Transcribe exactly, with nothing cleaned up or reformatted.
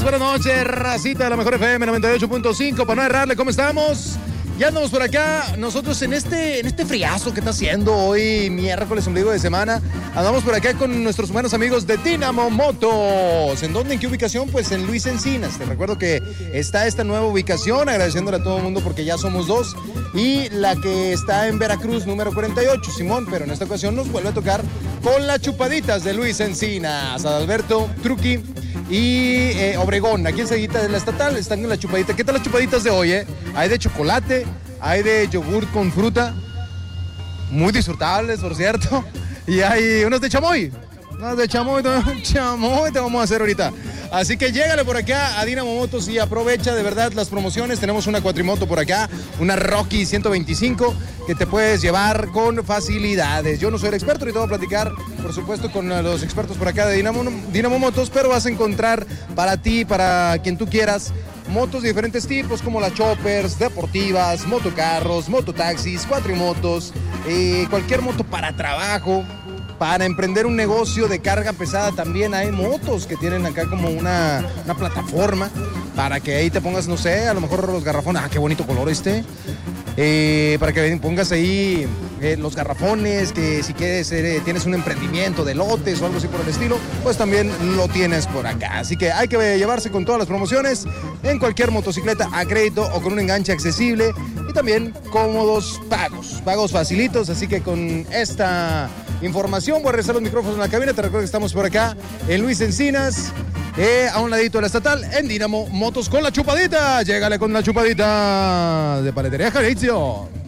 Buenas noches, racita de la mejor F M noventa y ocho punto cinco. Para no errarle, ¿cómo estamos? Ya andamos por acá, nosotros en este, en este friazo que está haciendo hoy, miércoles, ombligo de semana. Andamos por acá con nuestros buenos amigos de Dynamo Motos. ¿En dónde? ¿En qué ubicación? Pues en Luis Encinas. Te recuerdo que está esta nueva ubicación, agradeciéndole a todo el mundo porque ya somos dos. Y la que está en Veracruz, número cuarenta y ocho, Simón. Pero en esta ocasión nos vuelve a tocar con las chupaditas de Luis Encinas. Adalberto, Truqui y eh, Obregón, aquí enseguida de la estatal, están en la chupadita. ¿Qué tal las chupaditas de hoy, eh? Hay de chocolate, hay de yogur con fruta, muy disfrutables, por cierto. Y hay unos de chamoy, unos de chamoy, chamoy te vamos a hacer ahorita. Así que llégale por acá a Dynamo Motos y aprovecha de verdad las promociones. Tenemos una cuatrimoto por acá, una Rocky ciento veinticinco, que te puedes llevar con facilidades. Yo no soy el experto y te voy a platicar, por supuesto, con los expertos por acá de Dynamo, Dynamo Motos, pero vas a encontrar para ti, para quien tú quieras, motos de diferentes tipos, como las choppers, deportivas, motocarros, mototaxis, cuatrimotos, eh, cualquier moto para trabajo. Para emprender un negocio de carga pesada también hay motos que tienen acá como una, una plataforma para que ahí te pongas, no sé, a lo mejor los garrafones. Ah, qué bonito color este. Eh, para que pongas ahí eh, los garrafones, que si quieres, eh, tienes un emprendimiento de lotes o algo así por el estilo, pues también lo tienes por acá. Así que hay que llevarse con todas las promociones en cualquier motocicleta a crédito o con un enganche accesible y también cómodos pagos, pagos facilitos. Así que con esta información voy a regresar los micrófonos en la cabina. Te recuerdo que estamos por acá en Luis Encinas, eh, a un ladito de la estatal, en Dynamo Motos con la chupadita. Llégale con la chupadita de Paletería Jalisco.